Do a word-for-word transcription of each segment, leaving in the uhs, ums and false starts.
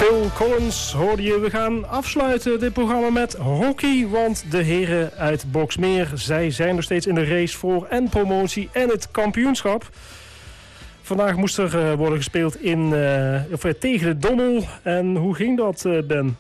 Phil Collins hoorde je. We gaan afsluiten dit programma met hockey. Want de heren uit Boxmeer, zij zijn nog steeds in de race voor en promotie en het kampioenschap. Vandaag moest er uh, worden gespeeld in, uh, of, uh, tegen de Dommel. En hoe ging dat, uh, Ben?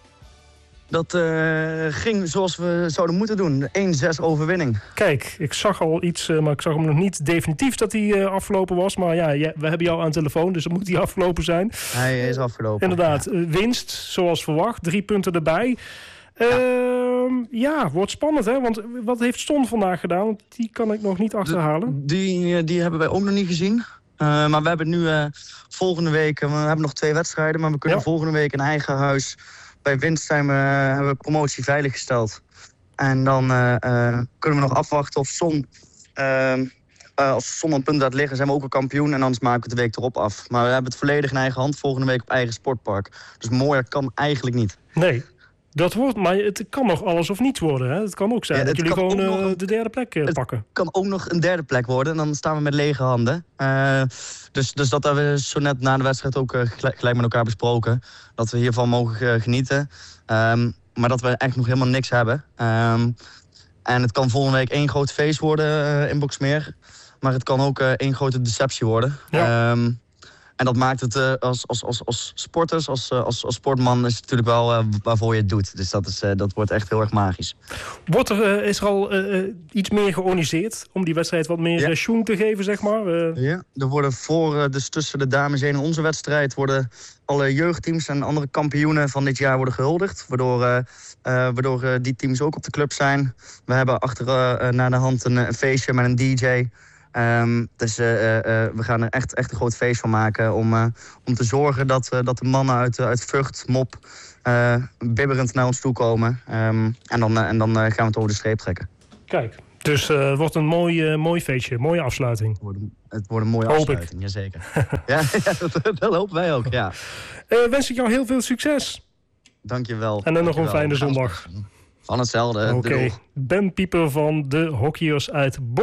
Dat uh, ging zoals we zouden moeten doen. één zes overwinning. Kijk, ik zag al iets, uh, maar ik zag hem nog niet definitief dat hij uh, afgelopen was. Maar ja, ja, we hebben jou aan de telefoon, dus dan moet hij afgelopen zijn. Hij is afgelopen. Inderdaad, ja. winst zoals verwacht. Drie punten erbij. Uh, ja. ja, wordt spannend, hè? Want wat heeft Ston vandaag gedaan? Want die kan ik nog niet achterhalen. De, die, die hebben wij ook nog niet gezien. Uh, maar we hebben nu uh, volgende week... We hebben nog twee wedstrijden, maar we kunnen ja. volgende week in eigen huis... Bij winst zijn we, hebben we promotie veiliggesteld. En dan uh, uh, kunnen we nog afwachten of Son... Uh, uh, als Son een punt laat liggen, zijn we ook een kampioen. En anders maken we het de week erop af. Maar we hebben het volledig in eigen hand volgende week op eigen sportpark. Dus mooier kan eigenlijk niet. Nee, dat wordt, maar het kan nog alles of niets worden. Hè? Het kan ook zijn ja, dat jullie gewoon uh, een, de derde plek uh, pakken. Het kan ook nog een derde plek worden. En dan staan we met lege handen. Uh, dus, dus dat hebben we zo net na de wedstrijd ook uh, gelijk, gelijk met elkaar besproken. Dat we hiervan mogen uh, genieten. Um, maar dat we echt nog helemaal niks hebben. Um, en het kan volgende week één groot feest worden uh, in Boxmeer. Maar het kan ook uh, één grote deceptie worden. Ja. Um, En dat maakt het uh, als, als, als, als sporters, als, als, als sportman, is het natuurlijk wel uh, waarvoor je het doet. Dus dat, is, uh, dat wordt echt heel erg magisch. Wordt er, uh, is er al uh, iets meer georganiseerd om die wedstrijd wat meer ja. schoen te geven, zeg maar? Uh... Ja, er worden voor, uh, dus tussen de dames heen en onze wedstrijd, worden alle jeugdteams en andere kampioenen van dit jaar worden gehuldigd. Waardoor, uh, uh, waardoor uh, die teams ook op de club zijn. We hebben achter uh, naar de hand een, een feestje met een D J. Um, dus uh, uh, we gaan er echt, echt een groot feest van maken om, uh, om te zorgen dat, uh, dat de mannen uit, uh, uit Vught, Mop, uh, bibberend naar ons toe komen. Um, en dan, uh, en dan uh, gaan we het over de streep trekken. Kijk, dus uh, het wordt een mooi, uh, mooi feestje, mooie afsluiting. Het wordt een, het wordt een mooie Hoop afsluiting, ik. Jazeker. ja, ja dat, dat hopen wij ook, ja. Uh, wens ik jou heel veel succes. Dank je wel. En dan nog een wel. fijne zondag. Van hetzelfde. Oké, okay. Ben Pieper van de hockeyers uit Bo